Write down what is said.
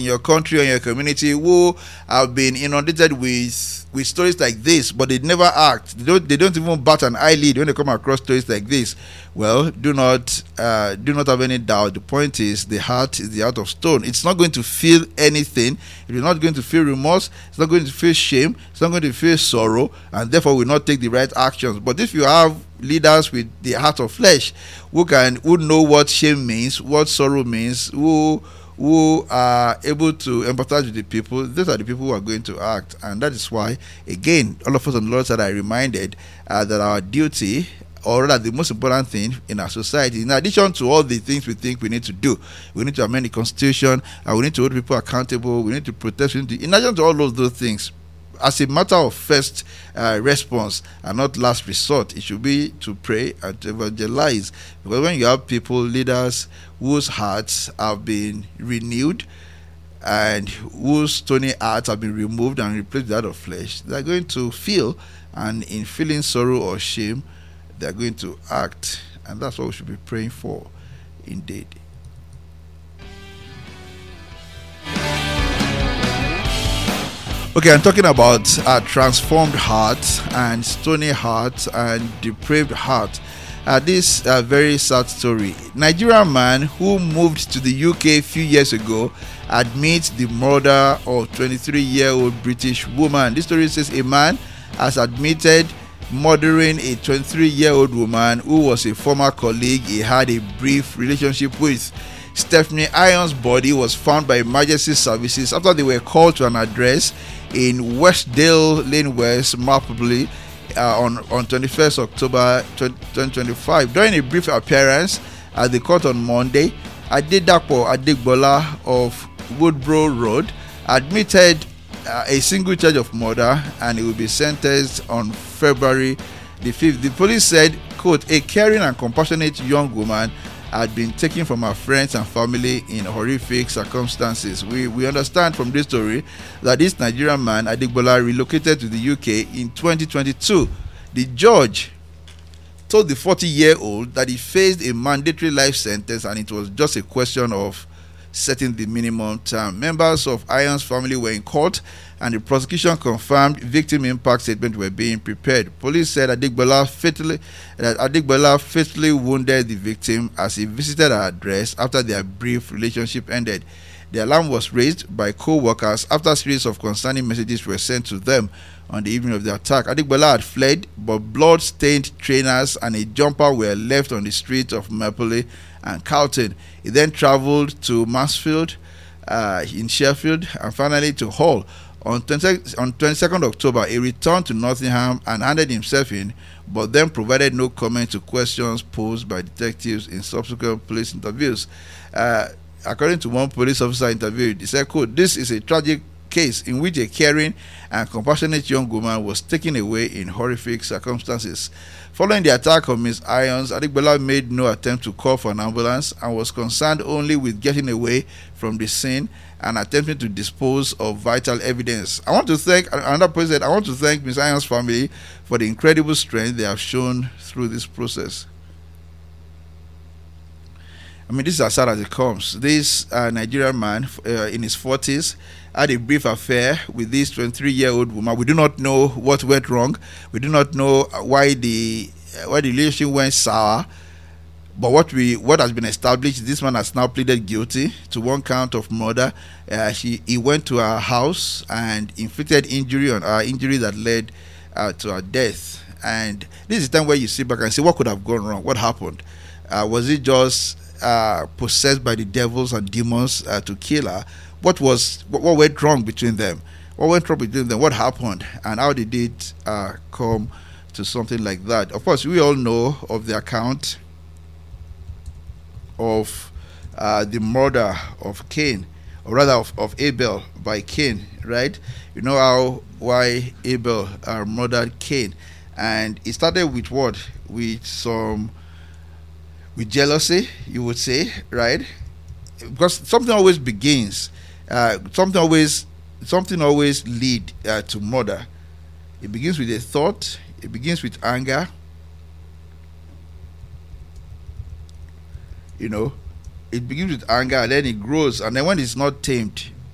in your country or in your community who have been inundated with stories like this, but they never act. They don't even bat an eyelid when they come across stories like this. Well, do not have any doubt. The point is, the heart is the heart of stone. It's not going to feel anything. It is not going to feel remorse. It's not going to feel shame. It's not going to feel sorrow, and therefore will not take the right actions. But if you have leaders with the heart of flesh, who know what shame means, what sorrow means, who are able to empathize with the people, these are the people who are going to act. And that is why, again, all of us on the Lord's side are reminded that our duty, or rather the most important thing in our society, in addition to all the things we think we need to do, we need to amend the constitution, we need to hold people accountable, we need to protest, in addition to all of those things, as a matter of first response and not last resort, it should be to pray and to evangelize. Because when you have people, leaders, whose hearts have been renewed and whose stony hearts have been removed and replaced with that of flesh, they're going to feel, and in feeling sorrow or shame, they're going to act. And that's what we should be praying for, indeed. Okay, I'm talking about a transformed heart and stony heart and depraved heart. This very sad story. Nigerian man who moved to the UK a few years ago admits the murder of 23-year-old British woman. This story says a man has admitted murdering a 23-year-old woman who was a former colleague he had a brief relationship with. Stephanie Iron's body was found by emergency services after they were called to an address in Westdale Lane West, Mapley, on 21st October 2025. During a brief appearance at the court on Monday, Adedapo Adegbola of Woodborough Road admitted a single charge of murder, and he will be sentenced on February the 5th. The police said, quote, a caring and compassionate young woman had been taken from her friends and family in horrific circumstances. We understand from this story that this Nigerian man, Adegbola, relocated to the UK in 2022. The judge told the 40-year-old that he faced a mandatory life sentence and it was just a question of setting the minimum term. Members of Iron's family were in court and the prosecution confirmed victim impact statements were being prepared. Police said Adegbola fatally wounded the victim as he visited her address after their brief relationship ended. The alarm was raised by co-workers after a series of concerning messages were sent to them on the evening of the attack. Adegbola had fled, but blood-stained trainers and a jumper were left on the streets of Mapley and Carlton. He then travelled to Mansfield in Sheffield and finally to Hull. On 22nd October, he returned to Nottingham and handed himself in, but then provided no comment to questions posed by detectives in subsequent police interviews. According to one police officer interviewed, he said, quote, this is a tragic case in which a caring and compassionate young woman was taken away in horrific circumstances. Following the attack on Ms. Irons, Adegbola made no attempt to call for an ambulance and was concerned only with getting away from the scene and attempting to dispose of vital evidence. I want to thank Ms. Irons' family for the incredible strength they have shown through this process. I mean, this is as sad as it comes. This Nigerian man in his 40s had a brief affair with this 23-year-old woman. We do not know what went wrong. We do not know why the relationship went sour. But what has been established, this man has now pleaded guilty to one count of murder. He went to her house and inflicted injury on her, injury that led to her death. And this is the time where you sit back and say, what could have gone wrong? What happened? Was it just possessed by the devils and demons to kill her? What went wrong between them? What went wrong between them? What happened? And how did it come to something like that? Of course, we all know of the account of the murder of Cain, or rather of Abel by Cain, right? You know why Abel murdered Cain, and it started with what? With jealousy, you would say, right? Because something always begins, something always lead to murder. It begins with a thought. It begins with anger. You know, it begins with anger and then it grows, and then when it's not tamed,